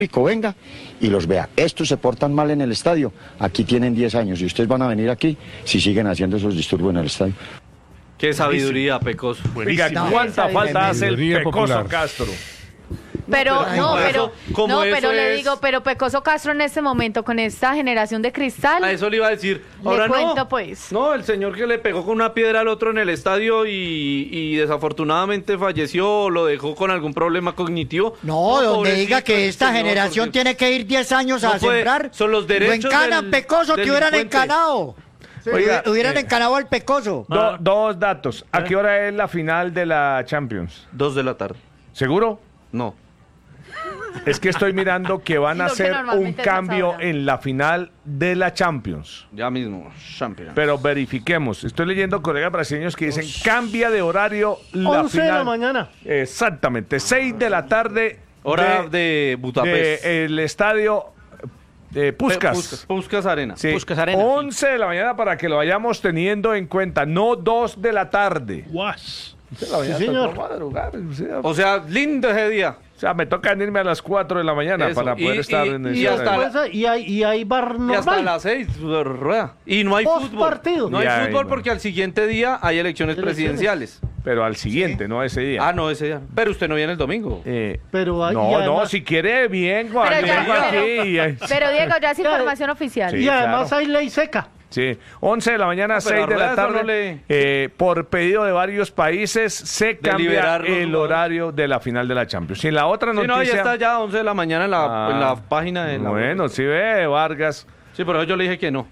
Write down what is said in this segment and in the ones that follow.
venga y los vea. Estos se portan mal en el estadio, aquí tienen 10 años y ustedes van a venir aquí si siguen haciendo esos disturbios en el estadio. Qué sabiduría, Pecoso. Oiga, ¿cuánta falta hace el Pecoso Castro? Pero le es... digo, pero Pecoso Castro en este momento con esta generación de cristal. A eso le iba a decir. Ahora le cuento, pues. No, el señor que le pegó con una piedra al otro en el estadio y desafortunadamente falleció o lo dejó con algún problema cognitivo. No, donde diga que esta generación tiene que ir 10 años a sembrar. Son los derechos. Lo encanan, Pecoso, que hubieran encanado. Oiga, hubieran encanado al Pecoso. Dos datos. ¿A qué hora es la final de la Champions? 2 de la tarde. ¿Seguro? No. Es que estoy mirando que van a hacer un normalmente cambio en la final de la Champions. Ya mismo, Champions. Pero verifiquemos. Estoy leyendo colegas brasileños que dicen cambia de horario la 11 final. de la mañana. Exactamente, 6 de la tarde. Hora de Budapest. El estadio Puskás. Puskás Arena. Sí, Puskás Arena, 11 de la mañana para que lo vayamos teniendo en cuenta, no 2 de la tarde. Guas. Sí, señor. O sea, lindo ese día. O sea, me toca irme a las 4 de la mañana Eso, para poder estar en el y hasta Y hay bar normal. Y hasta las 6, rueda. Y no hay Post fútbol. partido. No hay Ya, fútbol bueno. porque al siguiente día hay elecciones presidenciales. Pero al siguiente, no a ese día. Ah, no, ese día. Pero usted no viene el domingo. Pero hay, y No, además, si quiere bien, Juan. Pero ya- vengo aquí. Pero Diego, ya es información oficial. Sí. y además claro. hay ley seca. Sí, 11 de la mañana, No, pero 6 de la Rueda solo tarde. Por pedido de varios países, se cambia liberar los el jugadores. horario de la final de la Champions. Y la otra Sí, noticia... no, ya está ya 11 de la mañana en la página de la... Bueno, sí ve, Vargas. Sí, pero yo le dije que no.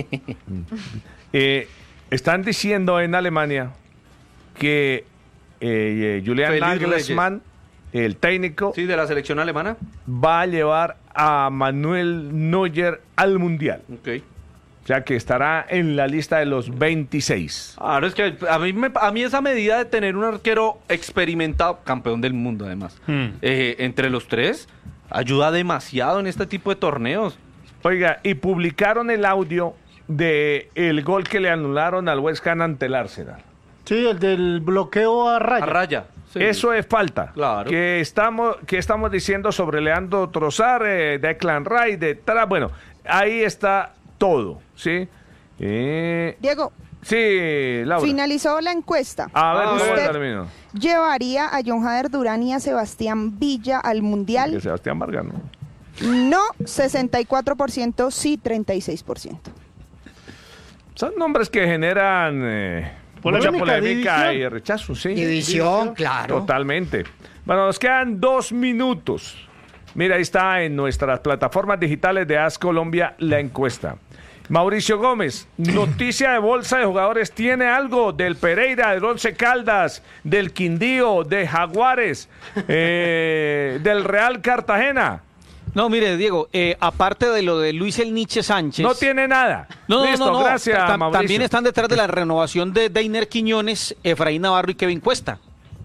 Están diciendo en Alemania que Julian Feliz Nagelsmann, el técnico, Sí, de la selección alemana. va a llevar a Manuel Neuer al Mundial. Ok. O sea que estará en la lista de los 26. Ahora es que a mí esa medida de tener un arquero experimentado, campeón del mundo además, entre los tres, ayuda demasiado en este tipo de torneos. Oiga, y publicaron el audio de el gol que le anularon al West Ham ante el Arsenal. Sí, el del bloqueo a raya. A raya. Sí. Eso es falta. Claro. Que estamos diciendo sobre Leandro Trossard, Declan Rice, bueno, ahí está todo, ¿sí? Diego, Sí, Laura. finalizó la encuesta. A ver, ¿cómo ¿Usted termino? llevaría a John Jader Durán y a Sebastián Villa al Que Mundial? Sebastián Vargas, ¿no? No, 64%, sí, 36%. Son nombres que generan mucha Polémica, polémica división. y rechazo, sí. División, claro. Totalmente. Bueno, nos quedan 2 minutos. Mira, ahí está en nuestras plataformas digitales de AS Colombia la encuesta. Mauricio Gómez, noticia de bolsa de jugadores, ¿tiene algo del Pereira, del Once Caldas, del Quindío, de Jaguares, del Real Cartagena? No, mire, Diego, aparte de lo de Luis El Nietzsche Sánchez... No tiene nada. No, Listo, no. gracias, Mauricio. También están detrás de la renovación de Deiner Quiñones, Efraín Navarro y Kevin Cuesta.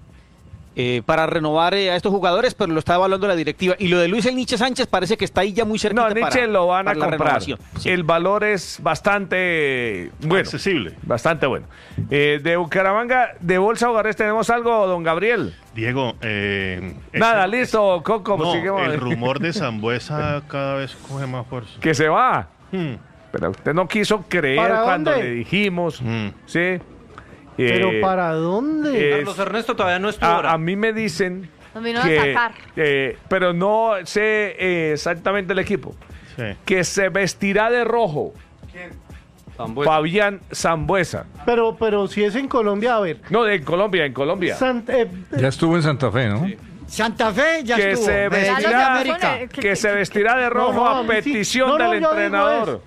Para renovar a estos jugadores, pero lo está evaluando la directiva. Y lo de Luis El Nietzsche Sánchez parece que está ahí ya muy cerquita. No, Nietzsche lo van a para la comprar. renovación. Sí. El valor es bastante bueno. Accesible. Bastante bueno. De Bucaramanga, de Bolsa Jugadores, ¿tenemos algo, don Gabriel? Diego, Nada, listo, Coco. no, sigamos. el rumor de Zambuesa cada vez coge más fuerza. Que se va. Hmm, Pero usted no quiso creer ¿Para cuando dónde? le dijimos. ¿Sí? Pero ¿para dónde? Carlos Ernesto todavía no es tu hora. A mí me dicen Nos vino a que, sacar. pero no sé exactamente el equipo, sí. que se vestirá de rojo Zambuesa. Fabián Zambuesa. Pero si es en Colombia, a ver. No, en Colombia. Ya estuvo en Santa Fe, ¿no? Santa Fe ya Que estuvo. se Medellín, vestirá- América. Que se vestirá de rojo a petición del yo digo entrenador.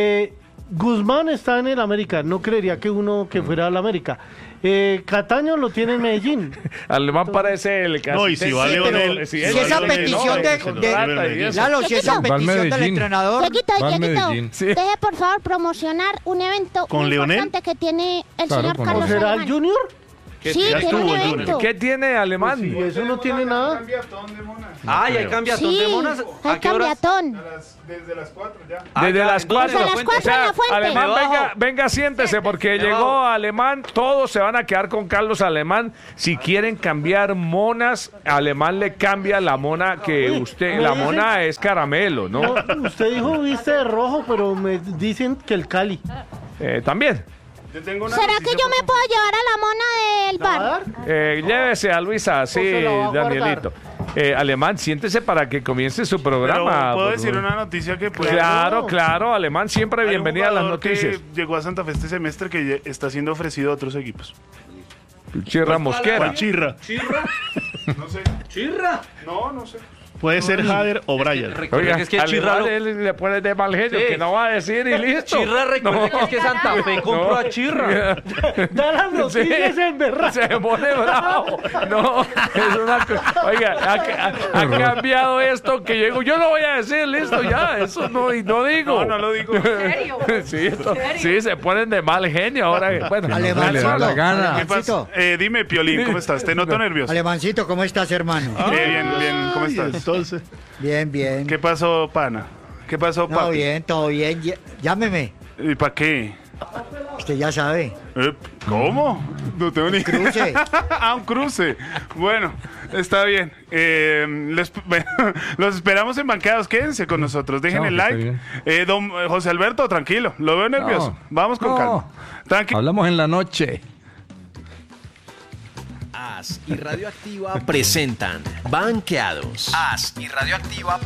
Guzmán está en el América, no creería que uno que fuera al América. Cataño lo tiene en Medellín. Alemán parece el que No, y si va Sí, pero Leonel... si esa petición de Lalo, si esa Va al petición del Medellín. entrenador, Va al Medellín. Sí. Deje por favor promocionar un evento ¿Con muy Leonel? importante que tiene el Claro, señor con Carlos ¿O será el Alemán. Junior? ¿Qué Sí, tiene? tiene un evento. ¿Qué tiene Alemán? Y eso no tiene nada. Ay, hay cambiatón Sí, de monas. hay ¿A qué horas? cambiatón. Desde las 4 ya. Desde las 4. Desde las 4 en la fuente. Alemán, Debajo. venga, siéntese, porque Debajo. llegó Alemán. Todos se van a quedar con Carlos Alemán. Si quieren cambiar monas, Alemán le cambia la mona que usted. La mona es caramelo, ¿no? No, usted dijo viste de rojo, pero me dicen que el Cali. También. Yo tengo una ¿Será que noticia yo me puedo llevar a la mona del bar? Llévese a Luisa, sí, se la va a guardar? Danielito. Alemán, siéntese para que comience su Pero programa. puedo por decir favor. una noticia que puede... Claro, Alemán, siempre Hay un bienvenida a las jugador que noticias. llegó a Santa Fe este semestre que está siendo ofrecido a otros equipos. Chirra Mosquera. ¿Cuál Chirra? ¿Chirra? No sé. ¿Chirra? No sé. Puede ser Jader o Brian. Recuerda que es que Chirra Alemán, lo... él le pone de mal genio, Sí. que no va a decir y listo. Chirra, recuerda que es que Santa Fe compró a Chirra. Da las noticias en verdad. Se pone bravo. No, es una cosa. Oiga, ha cambiado esto que llegó. Yo no voy a decir, listo, ya. Eso no digo. No lo digo. Sí, se ponen de mal genio ahora. Bueno, Alemán, le da la gana. ¿Qué pasa? Dime, Piolín, ¿cómo estás? Te noto nervioso. Alemancito, ¿cómo estás, hermano? Bien, ¿cómo estás? Entonces, Bien, bien. ¿Qué pasó, pana? ¿Qué pasó, No, papi? bien, todo bien. Llámeme. ¿Y para qué? Usted ya sabe. ¿Cómo? No tengo ni Cruce. Un cruce. Bueno, está bien. Los esperamos en banqueados. Quédense con nosotros. Dejen No, el que like. esté Don José Alberto, tranquilo. Lo veo nervioso. No. Vamos con calma. Tranquilo. Hablamos en la noche. AS y Radioactiva presentan Banqueados. AS y Radioactiva